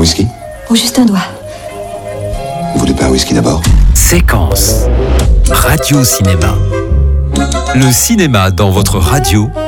whisky? Oh, juste un doigt. Vous voulez pas un whisky d'abord? Séquence. Radio Cinéma. Le cinéma dans votre radio